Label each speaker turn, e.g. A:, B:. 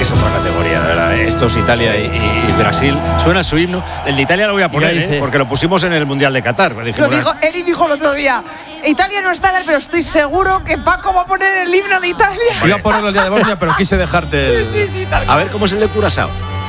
A: que es otra categoría, de verdad. Esto es Italia y Brasil. Suena su himno. El de Italia lo voy a poner, porque lo pusimos en el Mundial de Qatar.
B: Eri dijo el otro día, Italia no está, pero estoy seguro que Paco va a poner el himno de Italia.
C: Iba a ponerlo el día de Bosnia, pero quise dejarte.
B: Sí, tal.
A: A ver cómo es el de Curazao.